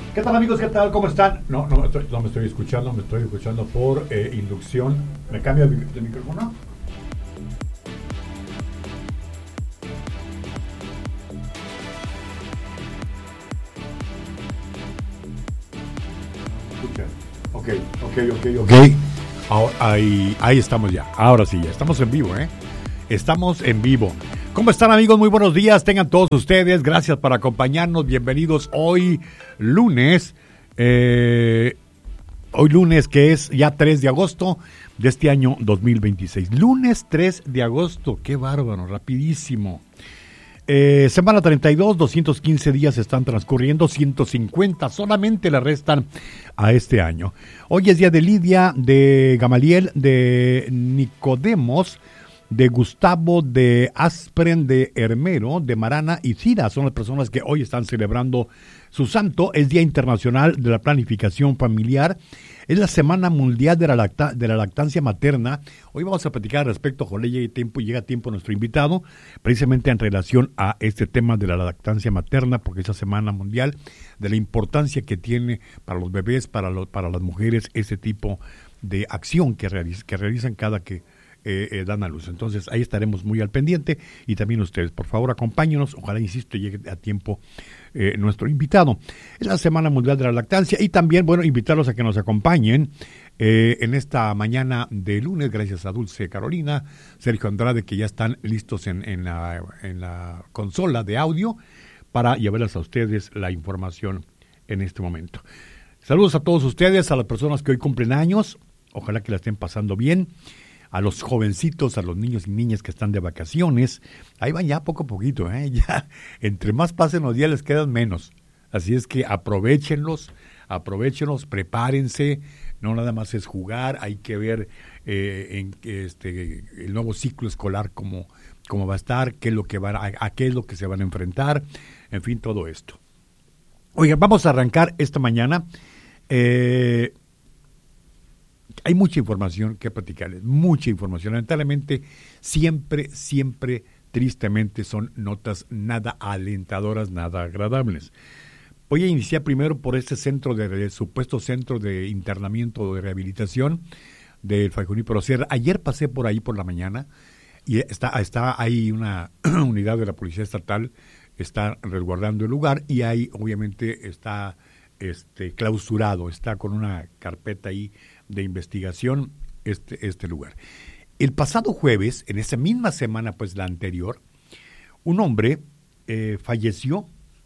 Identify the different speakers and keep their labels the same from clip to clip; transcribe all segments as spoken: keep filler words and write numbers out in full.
Speaker 1: ¿Qué tal, amigos? ¿Qué tal? ¿Cómo están? No, no, estoy, no me estoy escuchando, me estoy escuchando por eh, inducción. ¿Me cambia de, de micrófono? Escucha. Ok, ok, ok, ok. Ahora, ahí, ahí estamos ya. Ahora sí, ya estamos en vivo, ¿eh? Estamos en vivo. ¿Cómo están, amigos? Muy buenos días. Tengan todos ustedes. Gracias por acompañarnos. Bienvenidos hoy, lunes. Eh, hoy lunes, que es ya tres de agosto de este año dos mil veintiséis. Lunes tres de agosto. Qué bárbaro, rapidísimo. Eh, semana treinta y dos, doscientos quince días están transcurriendo, ciento cincuenta solamente le restan a este año. Hoy es día de Lidia, de Gamaliel, de Nicodemos, de Gustavo, de Aspren, de Hermero, de Marana y Cira. Son las personas que hoy están celebrando su santo. Es Día Internacional de la Planificación Familiar. Es la Semana Mundial de la, lacta, de la Lactancia Materna. Hoy vamos a platicar al respecto. Ojalá llegue tiempo, llega tiempo nuestro invitado, precisamente en relación a este tema de la lactancia materna, porque es la Semana Mundial, de la importancia que tiene para los bebés, para, los, para las mujeres, ese tipo de acción que, realiz, que realizan cada que Eh, eh, dan a luz. Entonces ahí estaremos muy al pendiente y también ustedes, por favor, acompáñenos. Ojalá, insisto, llegue a tiempo eh, nuestro invitado. Es la Semana Mundial de la Lactancia y también, bueno, invitarlos a que nos acompañen eh, en esta mañana de lunes, gracias a Dulce Carolina, Sergio Andrade, que ya están listos en, en, la, en la consola de audio para llevarles a ustedes la información en este momento. Saludos a todos ustedes, a las personas que hoy cumplen años. Ojalá que la estén pasando bien. A los jovencitos, a los niños y niñas que están de vacaciones, ahí van ya poco a poquito, ¿eh? Ya entre más pasen los días les quedan menos, así es que aprovechenlos, aprovechenlos, prepárense, no nada más es jugar, hay que ver eh, en este el nuevo ciclo escolar cómo, cómo va a estar, qué es lo que van a, a qué es lo que se van a enfrentar, en fin, todo esto. Oigan, vamos a arrancar esta mañana. Eh, Hay mucha información que platicarles, mucha información. Lamentablemente, siempre, siempre, tristemente, son notas nada alentadoras, nada agradables. Voy a iniciar primero por este centro de, de supuesto centro de internamiento o de rehabilitación del Fray Junípero Sierra. Ayer pasé por ahí por la mañana y está, está ahí una unidad de la Policía Estatal, está resguardando el lugar y ahí obviamente está este, clausurado, está con una carpeta ahí de investigación este, este lugar. El pasado jueves, en esa misma semana, pues la anterior, un hombre eh, falleció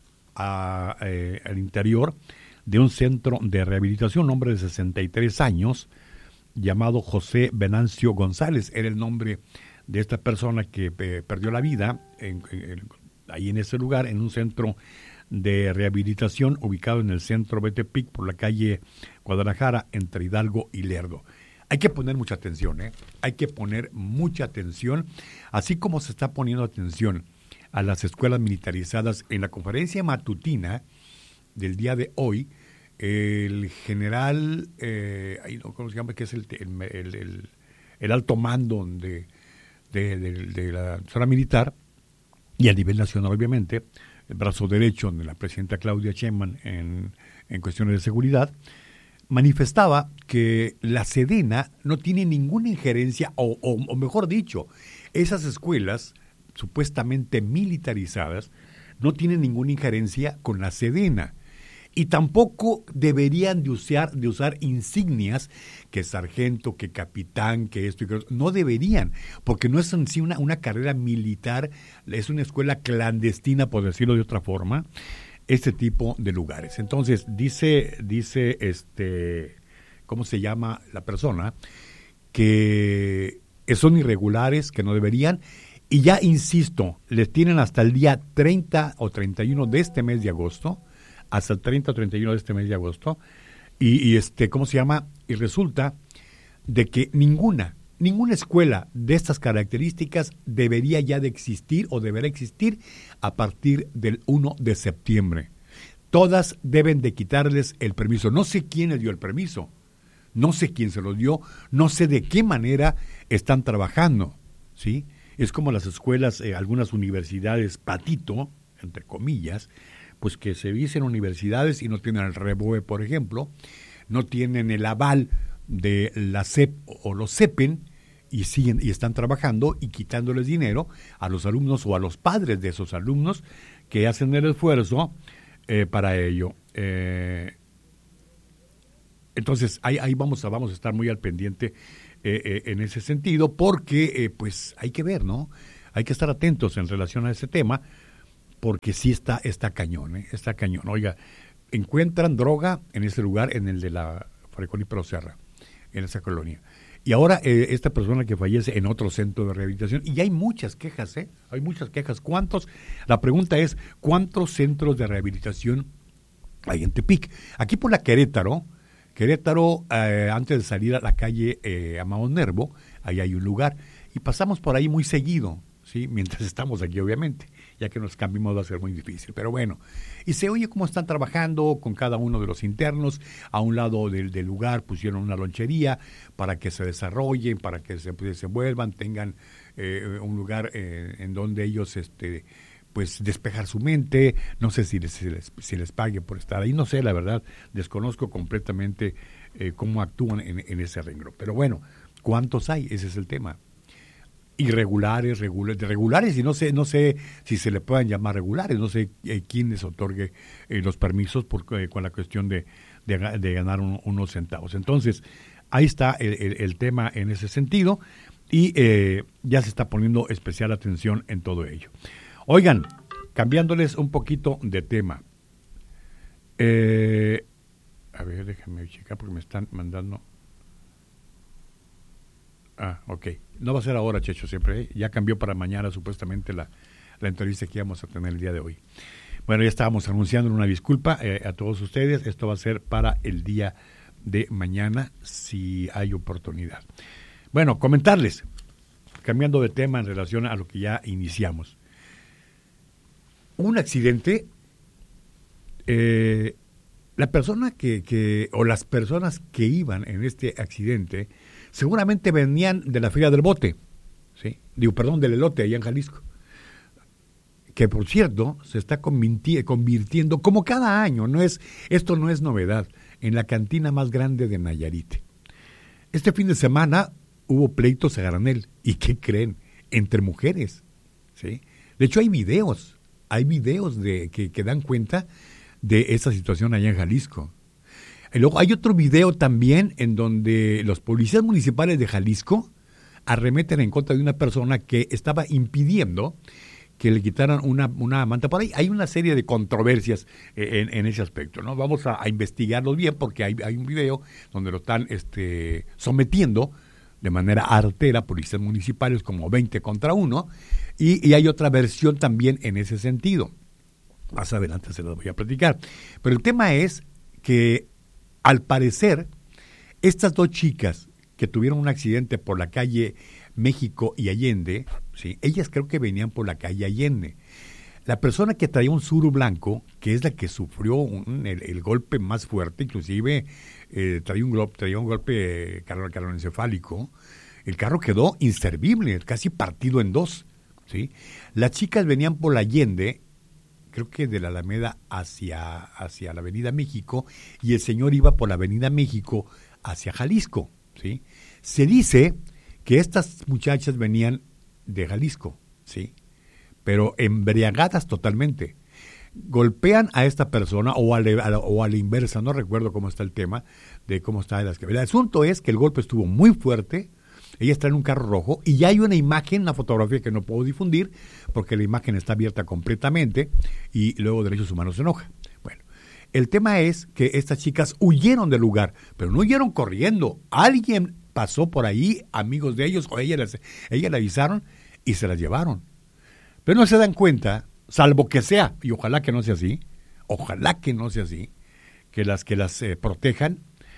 Speaker 1: a, eh, al interior de un centro de rehabilitación, un hombre de sesenta y tres años, llamado José Venancio González. Era el nombre de esta persona que eh, perdió la vida en, en, ahí en ese lugar, en un centro de rehabilitación ubicado en el centro Betepic, por la calle Guadalajara, entre Hidalgo y Lerdo. Hay que poner mucha atención, ¿eh? Hay que poner mucha atención, así como se está poniendo atención a las escuelas militarizadas. En la conferencia matutina del día de hoy, el general, eh, ¿cómo se llama? Que es el, el, el, el alto mando de, de, de, de la zona militar, y a nivel nacional, obviamente, el brazo derecho de la presidenta Claudia Sheinbaum en, en cuestiones de seguridad, manifestaba que la Sedena no tiene ninguna injerencia, o, o, o mejor dicho, esas escuelas supuestamente militarizadas no tienen ninguna injerencia con la Sedena. Y tampoco deberían de usar, de usar insignias, que sargento, que capitán, que esto y que otro. No deberían, porque no es en sí una, una carrera militar, es una escuela clandestina, por decirlo de otra forma, este tipo de lugares. Entonces, dice, dice este, ¿cómo se llama la persona? Que son irregulares, que no deberían, y ya insisto, les tienen hasta el día treinta o treinta y uno de este mes de agosto, hasta el treinta o treinta y uno de este mes de agosto, y, y este, ¿cómo se llama? Y resulta de que ninguna, ninguna escuela de estas características debería ya de existir o deberá existir a partir del primero de septiembre. Todas deben de quitarles el permiso. No sé quién les dio el permiso, no sé quién se lo dio, no sé de qué manera están trabajando, ¿sí? Es como las escuelas, eh, algunas universidades patito, entre comillas, pues que se dicen universidades y no tienen el REBOE, por ejemplo, no tienen el aval de la C E P o los CEPEN y siguen y están trabajando y quitándoles dinero a los alumnos o a los padres de esos alumnos que hacen el esfuerzo eh, para ello. Eh, entonces ahí, ahí vamos a vamos a estar muy al pendiente eh, eh, en ese sentido, porque eh, pues hay que ver, ¿no? Hay que estar atentos en relación a ese tema, porque sí está está cañón, ¿eh? Está cañón. Oiga, encuentran droga en ese lugar, en el de la Fray Junípero Serra, en esa colonia. Y ahora eh, esta persona que fallece en otro centro de rehabilitación, y hay muchas quejas, ¿eh? Hay muchas quejas. ¿Cuántos? La pregunta es, ¿cuántos centros de rehabilitación hay en Tepic? Aquí por la Querétaro, Querétaro, eh, antes de salir a la calle eh, Amado Nervo, ahí hay un lugar, y pasamos por ahí muy seguido, ¿sí? Mientras estamos aquí, obviamente, ya que nos cambiemos va a ser muy difícil, pero bueno, y se oye cómo están trabajando con cada uno de los internos. A un lado del, del lugar pusieron una lonchería para que se desarrollen, para que se desenvuelvan, tengan eh, un lugar eh, en donde ellos este pues despejar su mente. No sé si les, si les, si les pague por estar ahí, no sé, la verdad, desconozco completamente eh, cómo actúan en, en ese renglón, pero bueno, ¿cuántos hay? Ese es el tema. Irregulares, regulares, regulares y no sé no sé si se le puedan llamar regulares, no sé eh, quién les otorgue eh, los permisos por, eh, con la cuestión de, de, de ganar un, unos centavos. Entonces, ahí está el, el, el tema en ese sentido y eh, ya se está poniendo especial atención en todo ello. Oigan, cambiándoles un poquito de tema. Eh, a ver, déjenme checar porque me están mandando... Ah, ok. No va a ser ahora, Checho, siempre. ¿eh? Ya cambió para mañana, supuestamente, la, la entrevista que íbamos a tener el día de hoy. Bueno, ya estábamos anunciando una disculpa eh, a todos ustedes. Esto va a ser para el día de mañana, si hay oportunidad. Bueno, comentarles, cambiando de tema en relación a lo que ya iniciamos. Un accidente, eh, la persona que, que, o las personas que iban en este accidente, seguramente venían de la Feria del Bote, ¿sí? Digo, perdón, del elote, allá en Jalisco. Que, por cierto, se está convirtiendo, como cada año, no es esto no es novedad, en la cantina más grande de Nayarit. Este fin de semana hubo pleitos a granel. ¿Y qué creen? Entre mujeres, ¿sí? De hecho, hay videos, hay videos de, que, que dan cuenta de esa situación allá en Jalisco. Y luego hay otro video también en donde los policías municipales de Jalisco arremeten en contra de una persona que estaba impidiendo que le quitaran una, una manta. Por ahí hay una serie de controversias en, en ese aspecto, ¿no? Vamos a, a investigarlos bien porque hay, hay un video donde lo están este, sometiendo de manera artera policías municipales como veinte contra uno y, y hay otra versión también en ese sentido. Más adelante se las voy a platicar. Pero el tema es que al parecer, estas dos chicas que tuvieron un accidente por la calle México y Allende, ¿sí? Ellas creo que venían por la calle Allende. La persona que traía un Suru blanco, que es la que sufrió un, el, el golpe más fuerte, inclusive eh, traía, un, traía un golpe eh, craneoencefálico, el carro quedó inservible, casi partido en dos, ¿sí? Las chicas venían por la Allende, creo que de la Alameda hacia, hacia la Avenida México, y el señor iba por la Avenida México hacia Jalisco, ¿sí? Se dice que estas muchachas venían de Jalisco, ¿sí? Pero embriagadas totalmente. Golpean a esta persona, o a, la, a la, o a la inversa, no recuerdo cómo está el tema, de cómo está las... El asunto es que el golpe estuvo muy fuerte. Ella está en un carro rojo y ya hay una imagen, una fotografía que no puedo difundir porque la imagen está abierta completamente y luego Derechos Humanos se enoja. Bueno, el tema es que estas chicas huyeron del lugar, pero no huyeron corriendo. Alguien pasó por ahí, amigos de ellos, o ella les, ella le avisaron y se las llevaron. Pero no se dan cuenta, salvo que sea, y ojalá que no sea así, ojalá que no sea así, que las que las eh, protejan.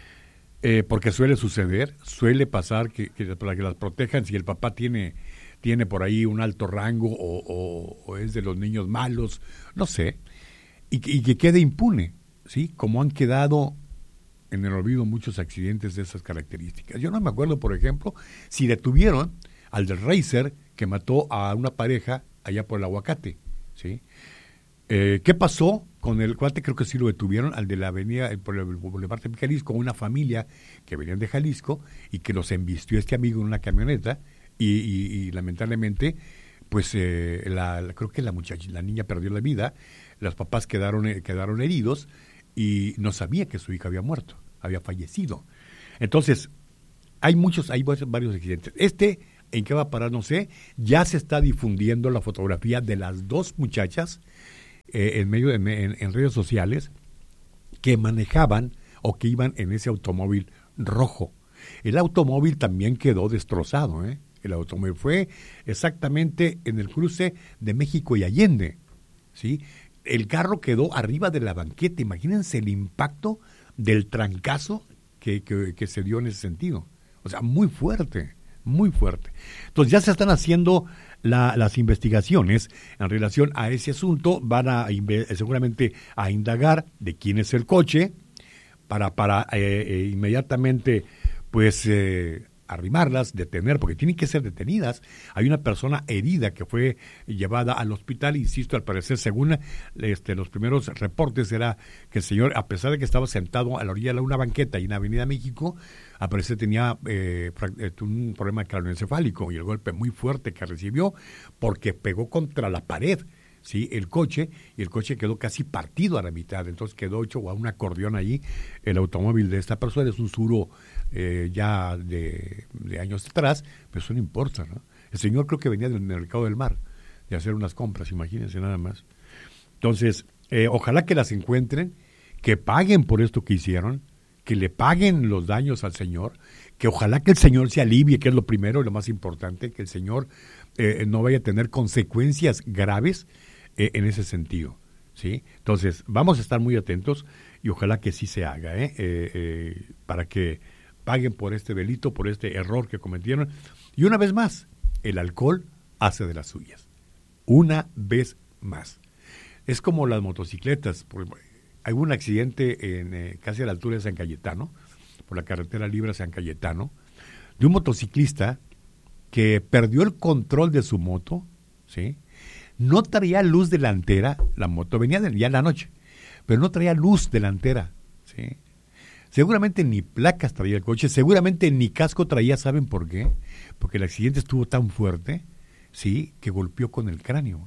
Speaker 1: Eh, porque suele suceder, suele pasar que, que para que las protejan, si el papá tiene, tiene por ahí un alto rango o, o, o es de los niños malos, no sé, y, y que quede impune, ¿sí? Como han quedado en el olvido muchos accidentes de esas características. Yo no me acuerdo, por ejemplo, si detuvieron al del Racer que mató a una pareja allá por el Aguacate, ¿sí? Eh, ¿Qué pasó? con el cuate, creo que sí lo detuvieron, al de la avenida, por el Boulevard de Jalisco, una familia que venían de Jalisco y que los embistió este amigo en una camioneta y, y, y lamentablemente, pues eh, la, la, creo que la muchacha, la niña perdió la vida, los papás quedaron, eh, quedaron heridos y no sabía que su hija había muerto, había fallecido. Entonces, hay muchos, hay varios accidentes. Este, ¿en qué va a parar? No sé. Ya se está difundiendo la fotografía de las dos muchachas eh, en medio de, en, en redes sociales que manejaban o que iban en ese automóvil rojo. El automóvil también quedó destrozado, ¿eh? El automóvil fue exactamente en el cruce de México y Allende, ¿sí? El carro quedó arriba de la banqueta. Imagínense el impacto del trancazo que, que, que se dio en ese sentido. O sea, muy fuerte, muy fuerte. Entonces ya se están haciendo la, las investigaciones en relación a ese asunto. Van a seguramente a indagar de quién es el coche para, para eh, eh, inmediatamente pues eh, arrimarlas, detener, porque tienen que ser detenidas. Hay una persona herida que fue llevada al hospital, insisto, al parecer, según este, los primeros reportes, era que el señor, a pesar de que estaba sentado a la orilla de una banqueta y en Avenida México, al parecer tenía eh, un problema craneoencefálico y el golpe muy fuerte que recibió porque pegó contra la pared, ¿sí? El coche, y el coche quedó casi partido a la mitad, entonces quedó hecho a un acordeón allí. El automóvil de esta persona es un Suro eh, ya de, de años atrás, pero eso no importa, ¿no? El señor creo que venía del mercado del mar, de hacer unas compras, imagínense nada más. Entonces, eh, ojalá que las encuentren, que paguen por esto que hicieron, que le paguen los daños al señor, que ojalá que el señor se alivie, que es lo primero y lo más importante, que el señor eh, no vaya a tener consecuencias graves eh, en ese sentido, ¿sí? Entonces, vamos a estar muy atentos y ojalá que sí se haga, ¿eh? Eh, eh, para que paguen por este delito, por este error que cometieron. Y una vez más, el alcohol hace de las suyas. Una vez más. Es como las motocicletas. Hay un accidente en, eh, casi a la altura de San Cayetano, por la carretera libre a San Cayetano, de un motociclista que perdió el control de su moto, ¿sí? No traía luz delantera, la moto venía de, ya en la noche, pero no traía luz delantera, ¿sí? Seguramente ni placas traía el coche, seguramente ni casco traía. ¿Saben por qué? Porque el accidente estuvo tan fuerte, ¿sí?, que golpeó con el cráneo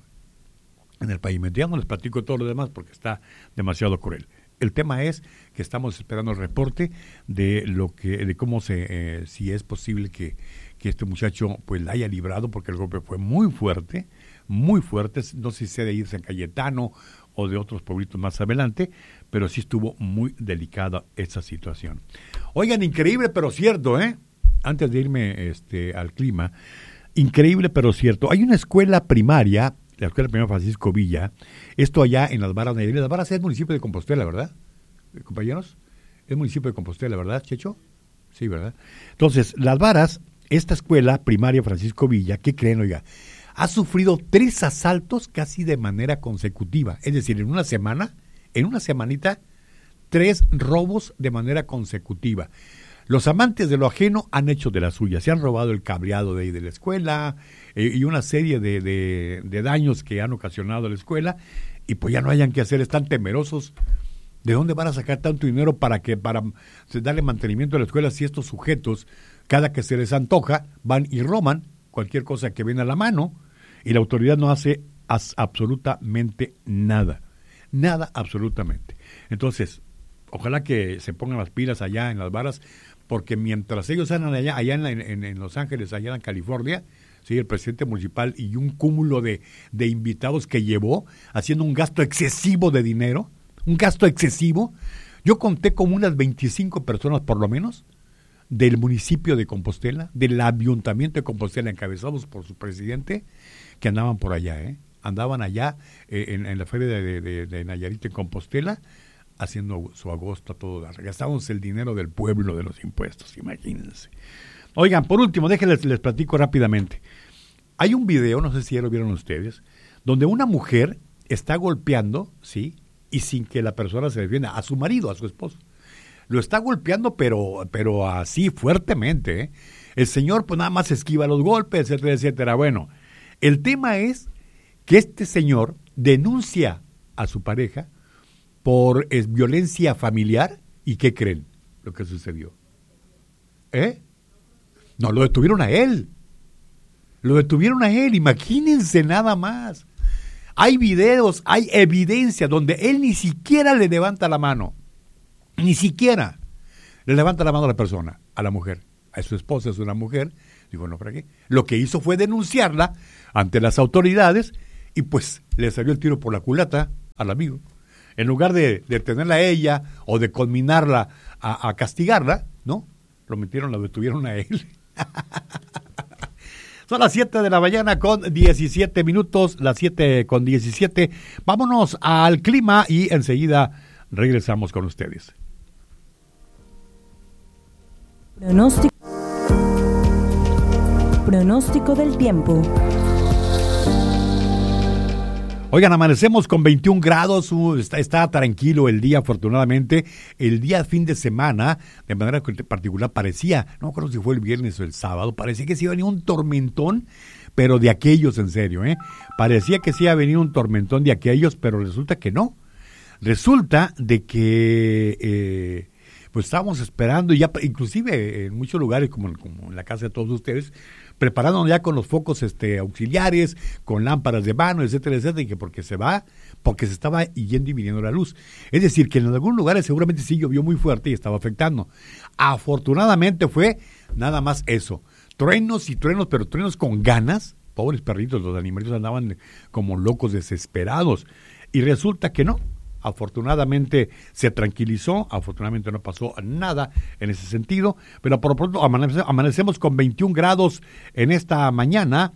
Speaker 1: en el pavimento. Ya no les platico todo lo demás porque está demasiado cruel. El tema es que estamos esperando el reporte de lo que, de cómo se, eh, si es posible que, que este muchacho pues la haya librado, porque el golpe fue muy fuerte, muy fuerte. No sé si sea de ir San Cayetano o de otros pueblitos más adelante, pero sí estuvo muy delicada esa situación. Oigan, increíble pero cierto, ¿eh? Antes de irme este, al clima, increíble pero cierto. Hay una escuela primaria, la Escuela Primaria Francisco Villa, esto allá en Las Varas, Nayarit. Las Varas es municipio de Compostela, ¿verdad, compañeros? Es municipio de Compostela, ¿verdad, Checho? Sí, ¿verdad? Entonces, Las Varas, esta escuela primaria Francisco Villa, ¿qué creen, oiga? Ha sufrido tres asaltos casi de manera consecutiva. Es decir, en una semana, en una semanita, tres robos de manera consecutiva. Los amantes de lo ajeno han hecho de la suya. Se han robado el cableado de, de la escuela eh, y una serie de, de, de daños que han ocasionado a la escuela, y pues ya no hayan que hacer, están temerosos. ¿De dónde van a sacar tanto dinero para que para darle mantenimiento a la escuela si estos sujetos, cada que se les antoja, van y roban cualquier cosa que viene a la mano, y la autoridad no hace as, absolutamente nada? Nada, absolutamente. Entonces, ojalá que se pongan las pilas allá en Las Varas, porque mientras ellos andan allá, allá en, la, en, en Los Ángeles, allá en California, sí, el presidente municipal y un cúmulo de, de invitados que llevó, haciendo un gasto excesivo de dinero, un gasto excesivo. Yo conté como unas veinticinco personas por lo menos del municipio de Compostela, del ayuntamiento de Compostela, encabezados por su presidente, que andaban por allá, ¿eh? Andaban allá eh, en, en la feria de, de, de Nayarit en Compostela, haciendo su agosto a todo dar. Gastamos el dinero del pueblo, de los impuestos, imagínense. Oigan, por último, déjenles, les platico rápidamente. Hay un video, no sé si ya lo vieron ustedes, donde una mujer está golpeando, ¿sí?, y sin que la persona se defienda, a su marido, a su esposo. Lo está golpeando, pero, pero así fuertemente, ¿eh? El señor pues nada más esquiva los golpes, etcétera, etcétera. Bueno, el tema es que este señor denuncia a su pareja por es, violencia familiar. ¿Y qué creen lo que sucedió? ¿Eh? No, lo detuvieron a él. Lo detuvieron a él, imagínense nada más. Hay videos, hay evidencia donde él ni siquiera le levanta la mano. Ni siquiera le levanta la mano a la persona, a la mujer. A su esposa, es una mujer. Digo, no, ¿para qué? Lo que hizo fue denunciarla ante las autoridades y pues le salió el tiro por la culata al amigo. En lugar de detenerla a ella o de conminarla a, a castigarla, ¿no? Lo metieron, lo detuvieron a él. Son las siete de la mañana con diecisiete minutos, las siete con diecisiete. Vámonos al clima y enseguida regresamos con ustedes.
Speaker 2: Pronóstico. Pronóstico del tiempo.
Speaker 1: Oigan, amanecemos con veintiún grados, uh, está, está tranquilo el día, afortunadamente. El día fin de semana, de manera particular, parecía, no me acuerdo si fue el viernes o el sábado, parecía que sí iba a venir un tormentón, pero de aquellos en serio, ¿eh? Parecía que sí iba a venir un tormentón de aquellos, pero resulta que no. Resulta de que eh, pues estábamos esperando, ya inclusive en muchos lugares, como, como en la casa de todos ustedes, preparándonos ya con los focos este, auxiliares, con lámparas de mano, etcétera, etcétera, y que porque se va, porque se estaba yendo y viniendo la luz. Es decir, que en algunos lugares seguramente sí llovió muy fuerte y estaba afectando. Afortunadamente fue nada más eso. Truenos y truenos, pero truenos con ganas. Pobres perritos, los animalitos andaban como locos, desesperados. Y resulta que no. Afortunadamente se tranquilizó, afortunadamente no pasó nada en ese sentido, pero por lo pronto amanece, amanecemos con veintiún grados en esta mañana.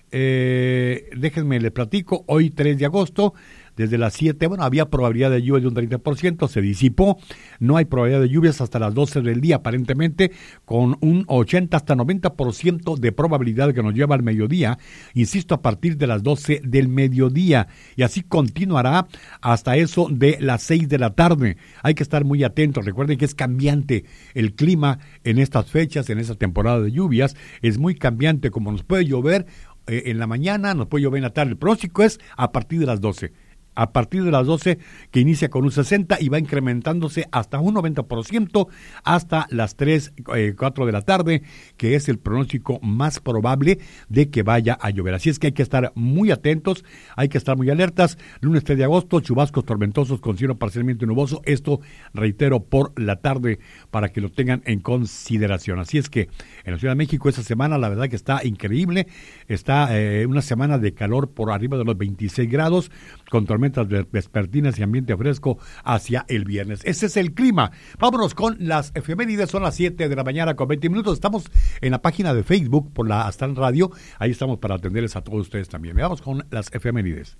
Speaker 1: Eh, déjenme les platico, hoy tres de agosto, desde las siete, bueno, había probabilidad de lluvia de un treinta por ciento, se disipó, no hay probabilidad de lluvias hasta las doce del día, aparentemente, con un ochenta hasta noventa por ciento de probabilidad que nos lleva al mediodía, insisto, a partir de las doce del mediodía, y así continuará hasta eso de las seis de la tarde. Hay que estar muy atentos, recuerden que es cambiante el clima en estas fechas, en esta temporada de lluvias, es muy cambiante, como nos puede llover eh, en la mañana, nos puede llover en la tarde, el pronóstico es a partir de las doce. A partir de las doce, que inicia con un sesenta y va incrementándose hasta un noventa por ciento hasta las tres, eh, cuatro de la tarde, que es el pronóstico más probable de que vaya a llover. Así es que hay que estar muy atentos, hay que estar muy alertas. Lunes tres de agosto, chubascos tormentosos con cielo parcialmente nuboso. Esto, reitero, por la tarde, para que lo tengan en consideración. Así es que en la Ciudad de México esta semana, la verdad que está increíble. Está eh, una semana de calor por arriba de los veintiséis grados, con tormentas vespertinas y ambiente fresco hacia el viernes. Ese es el clima. Vámonos con las efemérides. Son las siete de la mañana con veinte minutos. Estamos en la página de Facebook por la Astral Radio. Ahí estamos para atenderles a todos ustedes también. Vamos con las efemérides.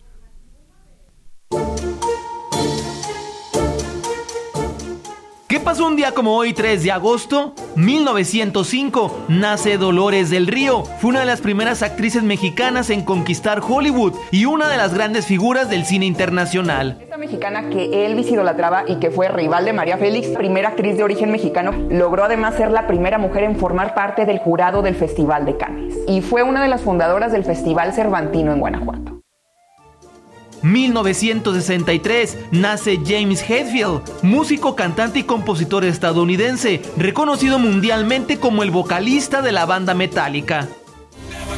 Speaker 3: ¿Qué pasó un día como hoy, tres de agosto? mil novecientos cinco, nace Dolores del Río. Fue una de las primeras actrices mexicanas en conquistar Hollywood y una de las grandes figuras del cine internacional.
Speaker 4: Esta mexicana que Elvis idolatraba y que fue rival de María Félix, primera actriz de origen mexicano, logró además ser la primera mujer en formar parte del jurado del Festival de Cannes. Y fue una de las fundadoras del Festival Cervantino en Guanajuato.
Speaker 3: mil novecientos sesenta y tres, nace James Hetfield, músico, cantante y compositor estadounidense, reconocido mundialmente como el vocalista de la banda Metallica.